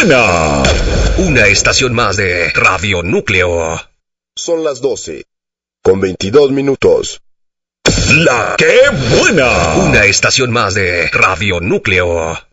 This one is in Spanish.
buena! Una estación más de Radio Núcleo. Son las 12:22. ¡La que buena! Una estación más de Radio Núcleo.